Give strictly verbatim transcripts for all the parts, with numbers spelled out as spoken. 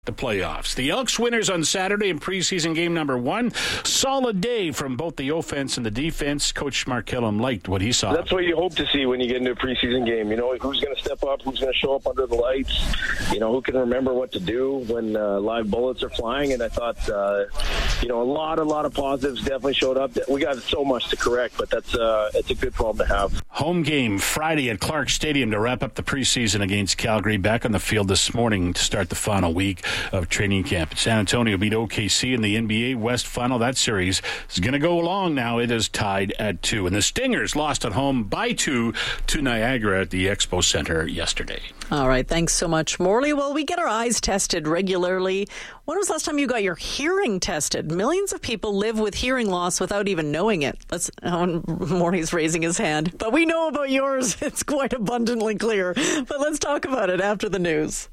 The playoffs. The Elks winners on Saturday in preseason game number one. Solid day from both the offense and the defense. Coach Mark Killam liked what he saw. That's what you hope to see when you get into a preseason game. You know, who's going to step up, who's going to show up under the lights, you know, who can remember what to do when uh, live bullets are flying. And I thought, uh, you know, a lot, a lot of positives definitely showed up. We got so much to correct, but that's uh, it's a good problem to have. Home game Friday at Clark Stadium to wrap up the preseason against Calgary. Back on the field this morning to start the final week of training camp. San Antonio beat O K C in the N B A West final. That series is going to go along now. It is tied at two. And the Stingers lost at home by two to Niagara at the Expo Center yesterday. All right. Thanks so much, Morley. Well, we get our eyes tested regularly. When was the last time you got your hearing tested? Millions of people live with hearing loss without even knowing it. Let's, oh, Morley's raising his hand. But we know about yours. It's quite abundantly clear. But let's talk about it after the news.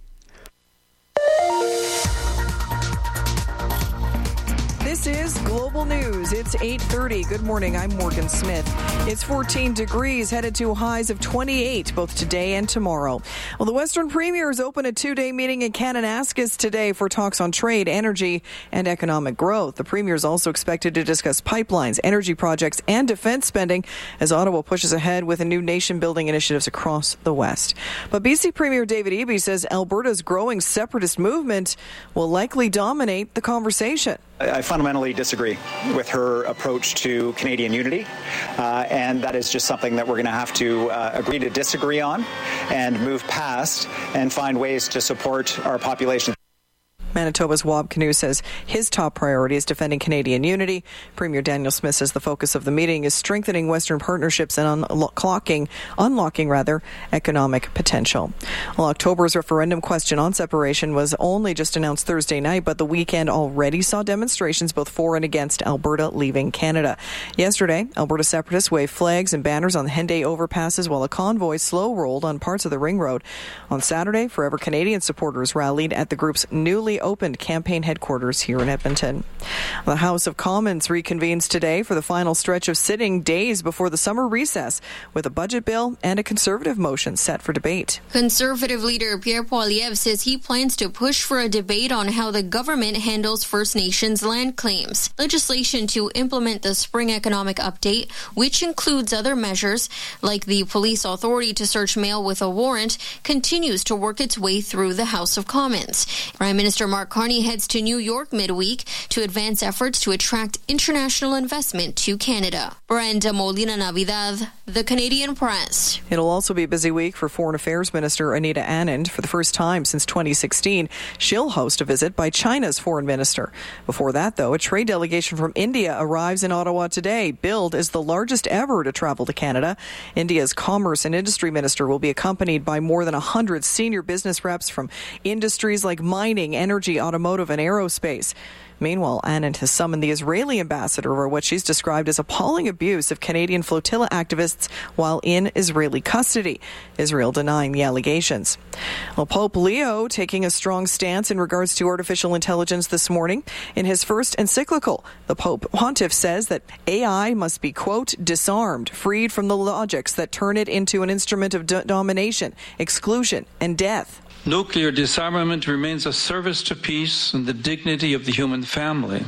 This is Global News. It's eight thirty. Good morning. I'm Morgan Smith. It's fourteen degrees, headed to highs of twenty-eight both today and tomorrow. Well, the Western Premiers open a two-day meeting in Kananaskis today for talks on trade, energy, and economic growth. The Premiers also expected to discuss pipelines, energy projects, and defense spending as Ottawa pushes ahead with a new nation-building initiatives across the West. But B C Premier David Eby says Alberta's growing separatist movement will likely dominate the conversation. I fundamentally disagree with her approach to Canadian unity, uh, and that is just something that we're going to have to uh, agree to disagree on and move past and find ways to support our population. Manitoba's Wab Kinew says his top priority is defending Canadian unity. Premier Daniel Smith says the focus of the meeting is strengthening Western partnerships and unlocking, unlocking rather, economic potential. Well, October's referendum question on separation was only just announced Thursday night, but the weekend already saw demonstrations both for and against Alberta leaving Canada. Yesterday, Alberta separatists waved flags and banners on the Henday overpasses while a convoy slow-rolled on parts of the Ring Road. On Saturday, Forever Canadian supporters rallied at the group's newly opened campaign headquarters here in Edmonton. The House of Commons reconvenes today for the final stretch of sitting days before the summer recess with a budget bill and a Conservative motion set for debate. Conservative leader Pierre Poilievre says he plans to push for a debate on how the government handles First Nations land claims. Legislation to implement the Spring Economic Update, which includes other measures like the police authority to search mail with a warrant, continues to work its way through the House of Commons. Prime Minister Mark Carney heads to New York midweek to advance efforts to attract international investment to Canada. Brenda Molina Navidad, The Canadian Press. It'll also be a busy week for Foreign Affairs Minister Anita Anand. For the first time since twenty sixteen, she'll host a visit by China's foreign minister. Before that, though, a trade delegation from India arrives in Ottawa today. Billed is the largest ever to travel to Canada. India's Commerce and Industry Minister will be accompanied by more than one hundred senior business reps from industries like mining, energy, automotive, and aerospace. Meanwhile, Anand has summoned the Israeli ambassador over what she's described as appalling abuse of Canadian flotilla activists while in Israeli custody. Israel denying the allegations. Well, Pope Leo taking a strong stance in regards to artificial intelligence this morning. In his first encyclical, the Pope Pontiff says that A I must be, quote, disarmed, freed from the logics that turn it into an instrument of do- domination, exclusion, and death. Nuclear disarmament remains a service to peace and the dignity of the human family.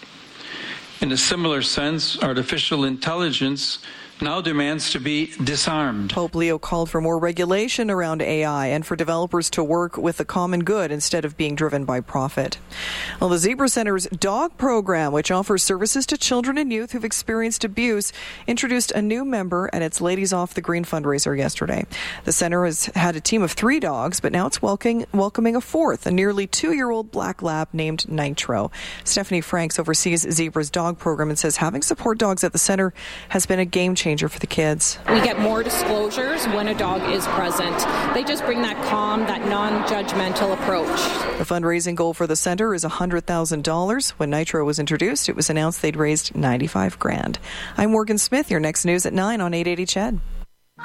In a similar sense, artificial intelligence now demands to be disarmed. Pope Leo called for more regulation around A I and for developers to work with the common good instead of being driven by profit. Well, the Zebra Center's dog program, which offers services to children and youth who've experienced abuse, introduced a new member at its Ladies Off the Green fundraiser yesterday. The center has had a team of three dogs, but now it's welcoming, welcoming a fourth, a nearly two-year-old black lab named Nitro. Stephanie Franks oversees Zebra's dog program and says having support dogs at the center has been a game changer for the kids. We get more disclosures when a dog is present. They just bring that calm, that non-judgmental approach. The fundraising goal for the center is one hundred thousand dollars. When Nitro was introduced, it was announced they'd raised ninety-five grand. I'm Morgan Smith. Your next news at nine on eight eighty C H E D.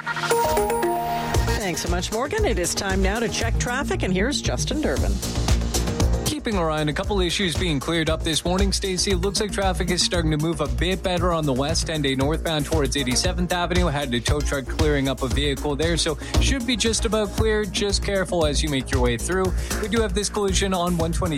Thanks so much, Morgan. It is time now to check traffic, and here's Justin Durbin. Keep keeping, Orion, a couple issues being cleared up this morning. Stacey, it looks like traffic is starting to move a bit better on the west end, a northbound towards eighty-seventh Avenue. Had a tow truck clearing up a vehicle there, so should be just about clear. Just careful as you make your way through. We do have this collision on one twenty.